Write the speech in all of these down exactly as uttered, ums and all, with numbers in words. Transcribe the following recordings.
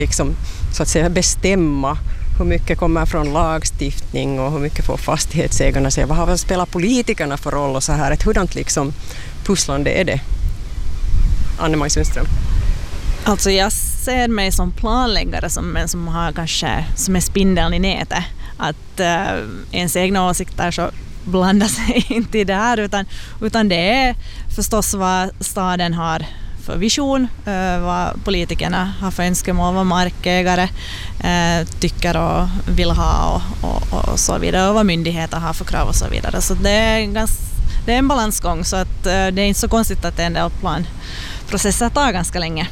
liksom, så att säga, bestämma hur mycket kommer från lagstiftning och hur mycket får fastighetsägarna säga. Vad har spelar politikerna för roll och så här? Ett hurdant liksom pusslande är det? Anne-Maj Sundström. Alltså jag ser mig som planläggare som en som har kanske som är spindeln i nätet. Att äh, ens egna åsikter så blandar sig inte i det här utan, utan det är förstås vad staden har för vision, äh, vad politikerna har för önskemål, vad markägare äh, tycker och vill ha och, och, och så vidare och vad myndigheter har för krav och så vidare. Så det är, ganska, det är en balansgång så att äh, det är inte så konstigt att en del planprocesser tar ganska länge.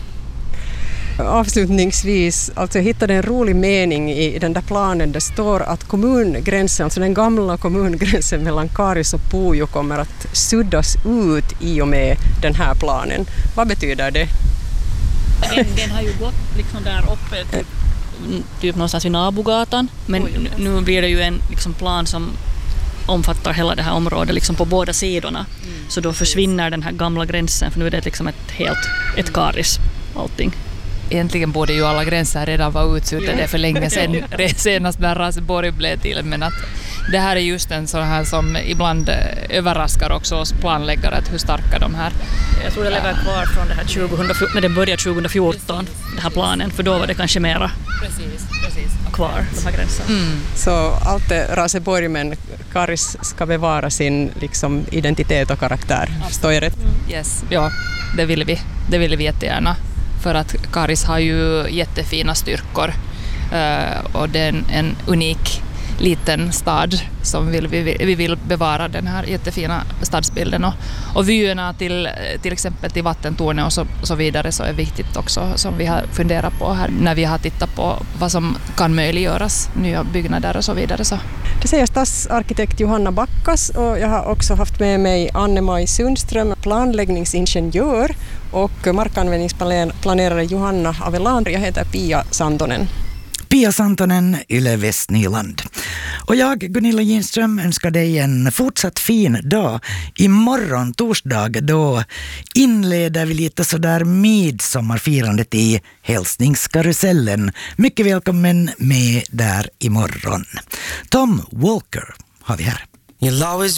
Avslutningsvis, alltså jag hittade en rolig mening i den där planen. Det står att kommungränsen, alltså den gamla kommungränsen mellan Karis och Pujo kommer att suddas ut i och med den här planen. Vad betyder det? Den, den har ju gått liksom där uppe typ, typ någonstans vid Nabogatan. Men nu, nu blir det ju en liksom, plan som omfattar hela det här området liksom på båda sidorna. Mm. Så då försvinner den här gamla gränsen för nu är det liksom ett helt ett Karis allting. Egentligen borde ju alla gränser redan vara utsuddade för länge sedan, senast när Raseborg blev till. Men att det här är just en sån här som ibland överraskar också oss planläggare att hur starka de här. Jag tror det lever kvar från det här tjugohundrafjorton, när det började tjugohundrafjorton, den här planen, för då var det kanske mera precis, precis. kvar, de här gränserna. Mm. Så allt är Raseborg, men Karis ska bevara sin liksom, identitet och karaktär. Står jag rätt? Mm. Yes, ja, det vill vi. Det vill vi jättegärna. För att Karis har ju jättefina styrkor uh, och det är en, en unik liten stad som vill, vi, vi vill bevara den här jättefina stadsbilden och, och vyerna till, till exempel till vattentornet och så, så vidare så är viktigt också som vi har funderat på här när vi har tittat på vad som kan möjliggöras, nya byggnader och så vidare. Så. Det säger stadsarkitekt Johanna Backas och jag har också haft med mig Anne-Maj Sundström, planläggningsingenjör och markanvändningsplanerare Johanna Aveland. Jag heter Pia Santonen. Pia Santonen, Yle Västnyland. Och jag, Gunilla Ginström, önskar dig en fortsatt fin dag. Imorgon, torsdag, då inleder vi lite sådär midsommarfirandet i hälsningskarusellen. Mycket välkommen med där imorgon. Tom Walker har vi här.